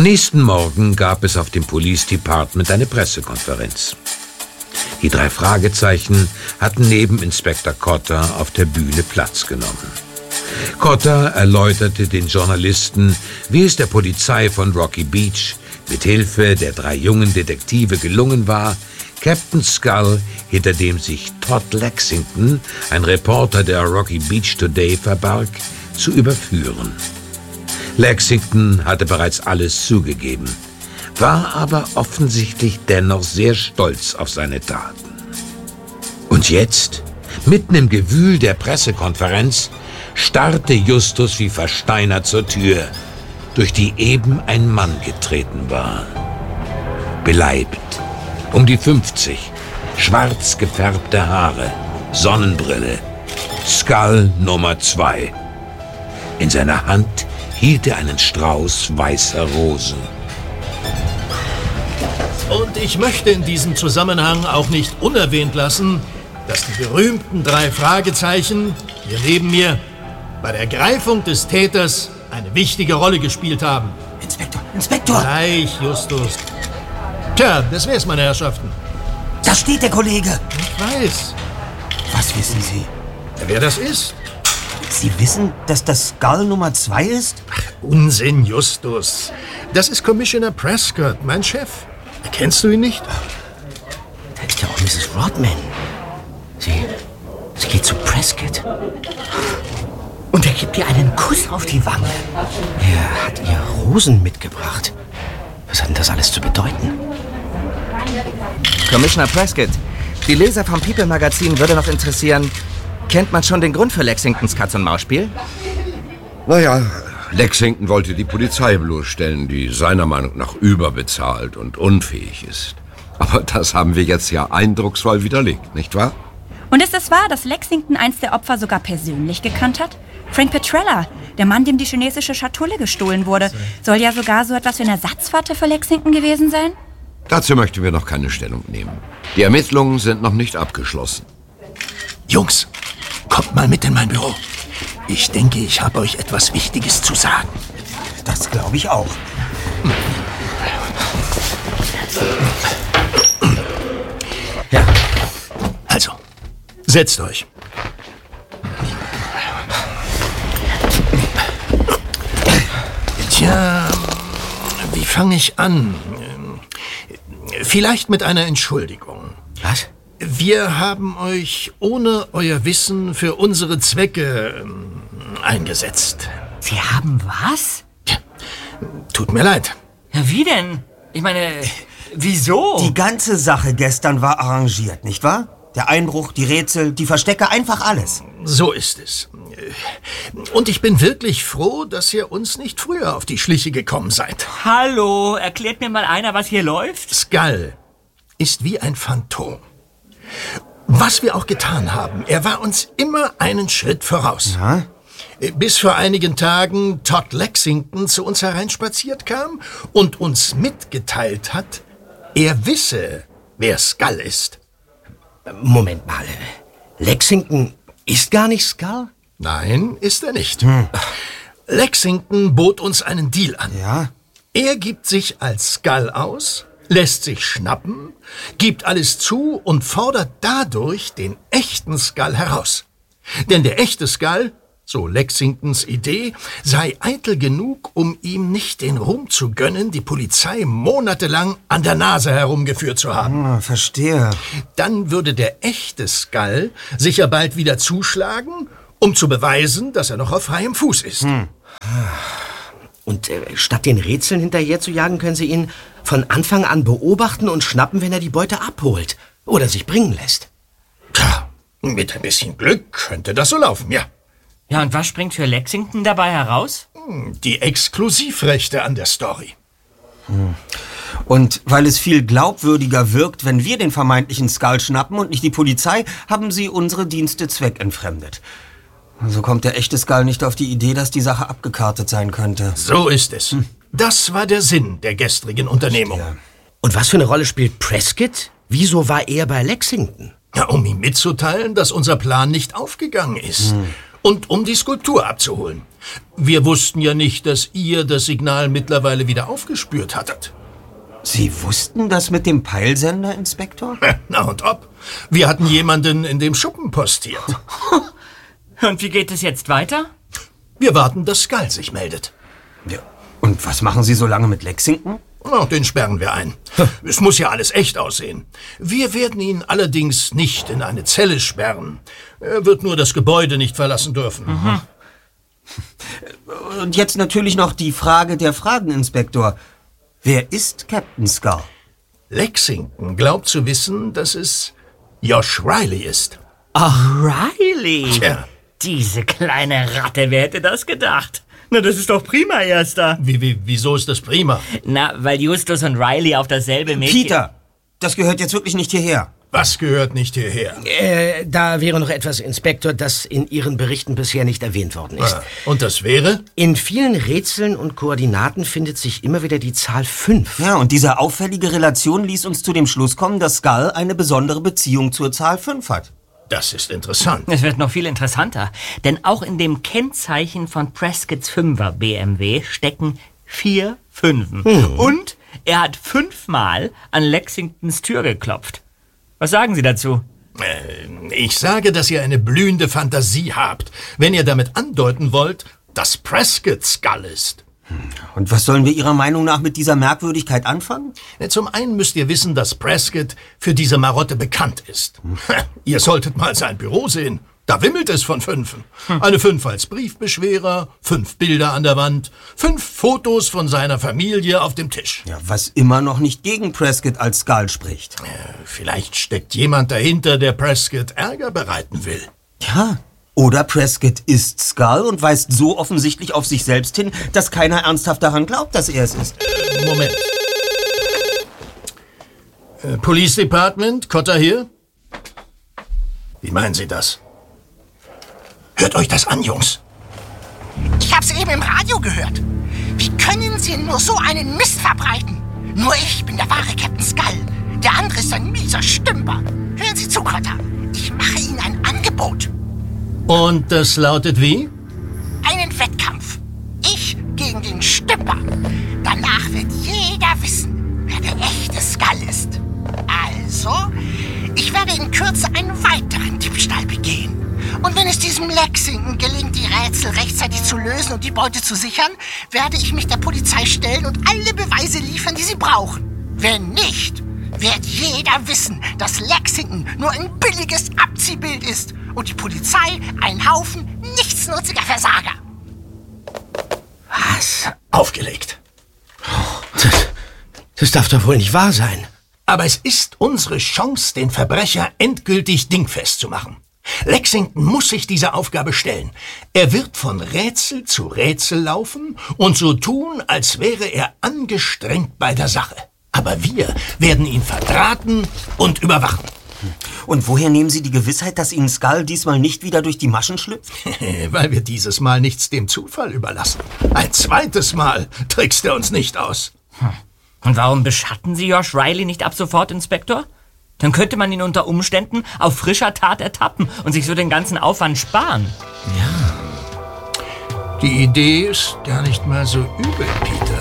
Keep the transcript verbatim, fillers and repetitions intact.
nächsten Morgen gab es auf dem Police Department eine Pressekonferenz. Die drei Fragezeichen hatten neben Inspektor Cotter auf der Bühne Platz genommen. Cotter erläuterte den Journalisten, wie es der Polizei von Rocky Beach mit Hilfe der drei jungen Detektive gelungen war, Captain Skull, hinter dem sich Todd Lexington, ein Reporter der Rocky Beach Today, verbarg, zu überführen. Lexington hatte bereits alles zugegeben, war aber offensichtlich dennoch sehr stolz auf seine Taten. Und jetzt, mitten im Gewühl der Pressekonferenz, starrte Justus wie versteinert zur Tür, durch die eben ein Mann getreten war. Beleibt, um die fünfzig, schwarz gefärbte Haare, Sonnenbrille, Skull Nummer zwei. In seiner Hand hielt er einen Strauß weißer Rosen. Und ich möchte in diesem Zusammenhang auch nicht unerwähnt lassen, dass die berühmten drei Fragezeichen hier neben mir bei der Ergreifung des Täters eine wichtige Rolle gespielt haben. Inspektor, Inspektor! Gleich, Justus. Tja, das wär's, meine Herrschaften. Da steht der Kollege. Ich weiß. Was wissen Sie? Wer das ist? Sie wissen, dass das Skull Nummer zwei ist? Ach, Unsinn, Justus. Das ist Commissioner Prescott, mein Chef. Kennst du ihn nicht? Da ist ja auch Missus Rodman. Sie, sie geht zu Prescott. Und er gibt ihr einen Kuss auf die Wange. Er hat ihr Rosen mitgebracht. Was hat denn das alles zu bedeuten? Commissioner Prescott, die Leser vom People-Magazin würde noch interessieren, kennt man schon den Grund für Lexingtons Katz-und-Maus-Spiel? Naja, Lexington wollte die Polizei bloßstellen, die seiner Meinung nach überbezahlt und unfähig ist. Aber das haben wir jetzt ja eindrucksvoll widerlegt, nicht wahr? Und ist es wahr, dass Lexington eins der Opfer sogar persönlich gekannt hat? Frank Petrella, der Mann, dem die chinesische Schatulle gestohlen wurde, soll ja sogar so etwas wie ein Ersatzvater für Lexington gewesen sein? Dazu möchten wir noch keine Stellung nehmen. Die Ermittlungen sind noch nicht abgeschlossen. Jungs, kommt mal mit in mein Büro. Ich denke, ich habe euch etwas Wichtiges zu sagen. Das glaube ich auch. Ja, also, setzt euch. Tja, wie fange ich an? Vielleicht mit einer Entschuldigung. Was? Wir haben euch ohne euer Wissen für unsere Zwecke ähm, eingesetzt. Sie haben was? Tja, tut mir leid. Ja, wie denn? Ich meine, wieso? Die ganze Sache gestern war arrangiert, nicht wahr? Der Einbruch, die Rätsel, die Verstecke, einfach alles. So ist es. Und ich bin wirklich froh, dass ihr uns nicht früher auf die Schliche gekommen seid. Hallo, erklärt mir mal einer, was hier läuft? Skull ist wie ein Phantom. Was wir auch getan haben, er war uns immer einen Schritt voraus. Ja? Bis vor einigen Tagen Todd Lexington zu uns hereinspaziert kam und uns mitgeteilt hat, er wisse, wer Skull ist. Moment mal. Lexington ist gar nicht Skull? Nein, ist er nicht. Hm. Lexington bot uns einen Deal an. Ja? Er gibt sich als Skull aus, lässt sich schnappen, gibt alles zu und fordert dadurch den echten Skull heraus. Denn der echte Skull, so Lexingtons Idee, sei eitel genug, um ihm nicht den Ruhm zu gönnen, die Polizei monatelang an der Nase herumgeführt zu haben. Ah, verstehe. Dann würde der echte Skull sicher bald wieder zuschlagen, um zu beweisen, dass er noch auf freiem Fuß ist. Hm. Und äh, statt den Rätseln hinterher zu jagen, können Sie ihn von Anfang an beobachten und schnappen, wenn er die Beute abholt oder sich bringen lässt. Tja, mit ein bisschen Glück könnte das so laufen, ja. Ja, und was springt für Lexington dabei heraus? Die Exklusivrechte an der Story. Hm. Und weil es viel glaubwürdiger wirkt, wenn wir den vermeintlichen Skull schnappen und nicht die Polizei, haben Sie unsere Dienste zweckentfremdet. So kommt der echte Skull nicht auf die Idee, dass die Sache abgekartet sein könnte. So ist es. Hm. Das war der Sinn der gestrigen Unternehmung. Ja. Und was für eine Rolle spielt Prescott? Wieso war er bei Lexington? Ja, um ihm mitzuteilen, dass unser Plan nicht aufgegangen ist. Hm. und um die Skulptur abzuholen. Wir wussten ja nicht, dass ihr das Signal mittlerweile wieder aufgespürt hattet. Sie wussten das mit dem Peilsender, Inspektor? Na und ob. Wir hatten jemanden in dem Schuppen postiert. Und wie geht es jetzt weiter? Wir warten, dass Skull sich meldet. Ja. Und was machen Sie so lange mit Lexington? Na, den sperren wir ein. Es muss ja alles echt aussehen. Wir werden ihn allerdings nicht in eine Zelle sperren. Er wird nur das Gebäude nicht verlassen dürfen. Mhm. Und jetzt natürlich noch die Frage der Fragen, Inspektor. Wer ist Captain Skull? Lexington glaubt zu wissen, dass es Josh Riley ist. Ach, Riley! Tja. Diese kleine Ratte, wer hätte das gedacht? Na, das ist doch prima, Erster. Wie, wie, wieso ist das prima? Na, weil Justus und Riley auf dasselbe Mädchen... Peter, das gehört jetzt wirklich nicht hierher. Was gehört nicht hierher? Äh, da wäre noch etwas, Inspektor, das in Ihren Berichten bisher nicht erwähnt worden ist. Ah, und das wäre? In vielen Rätseln und Koordinaten findet sich immer wieder die Zahl fünf. Ja, und diese auffällige Relation ließ uns zu dem Schluss kommen, dass Skull eine besondere Beziehung zur Zahl fünf hat. Das ist interessant. Es wird noch viel interessanter, denn auch in dem Kennzeichen von Prescotts Fünfer B M W stecken vier Fünfen. Hm. Und er hat fünfmal an Lexingtons Tür geklopft. Was sagen Sie dazu? Äh, ich sage, dass ihr eine blühende Fantasie habt, wenn ihr damit andeuten wollt, dass Prescott Skull ist. Und was sollen wir Ihrer Meinung nach mit dieser Merkwürdigkeit anfangen? Zum einen müsst ihr wissen, dass Prescott für diese Marotte bekannt ist. Hm. Ihr solltet mal sein Büro sehen. Da wimmelt es von Fünfen. Hm. Eine Fünf als Briefbeschwerer, fünf Bilder an der Wand, fünf Fotos von seiner Familie auf dem Tisch. Ja, was immer noch nicht gegen Prescott als Skull spricht. Ja, vielleicht steckt jemand dahinter, der Prescott Ärger bereiten will. Ja, oder Prescott ist Skull und weist so offensichtlich auf sich selbst hin, dass keiner ernsthaft daran glaubt, dass er es ist. Moment. Äh, Police Department, Cotter hier? Wie meinen Sie das? Hört euch das an, Jungs. Ich hab's eben im Radio gehört. Wie können Sie nur so einen Mist verbreiten? Nur ich bin der wahre Captain Skull. Der andere ist ein mieser Stümper. Hören Sie zu, Cotter. Ich mache Ihnen ein Angebot. Und das lautet wie? Einen Wettkampf. Ich gegen den Stümper. Danach wird jeder wissen, wer der echte Skull ist. Also, ich werde in Kürze einen weiteren Diebstahl begehen. Und wenn es diesem Lexington gelingt, die Rätsel rechtzeitig zu lösen und die Beute zu sichern, werde ich mich der Polizei stellen und alle Beweise liefern, die sie brauchen. Wenn nicht, wird jeder wissen, dass Lexington nur ein billiges Abziehbild ist und die Polizei ein Haufen nichtsnutziger Versager. Was? Aufgelegt. Das, das darf doch wohl nicht wahr sein. Aber es ist unsere Chance, den Verbrecher endgültig dingfest zu machen. Lexington muss sich dieser Aufgabe stellen. Er wird von Rätsel zu Rätsel laufen und so tun, als wäre er angestrengt bei der Sache. Aber wir werden ihn verdrahten und überwachen. Und woher nehmen Sie die Gewissheit, dass Ihnen Skull diesmal nicht wieder durch die Maschen schlüpft? Weil wir dieses Mal nichts dem Zufall überlassen. Ein zweites Mal trickst er uns nicht aus. Und warum beschatten Sie Josh Riley nicht ab sofort, Inspektor? Dann könnte man ihn unter Umständen auf frischer Tat ertappen und sich so den ganzen Aufwand sparen. Ja. Die Idee ist gar nicht mal so übel, Peter.